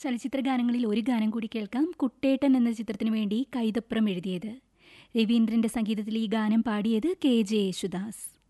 ചലച്ചിത്ര ഗാനങ്ങളിൽ ഒരു ഗാനം കൂടി കേൾക്കാം. കുട്ടേട്ടൻ എന്ന ചിത്രത്തിനു വേണ്ടി കൈതപ്രം എഴുതിയത്. രവീന്ദ്രന്റെ സംഗീതത്തിൽ ഈ ഗാനം പാടിയത് KJ യേശുദാസ്.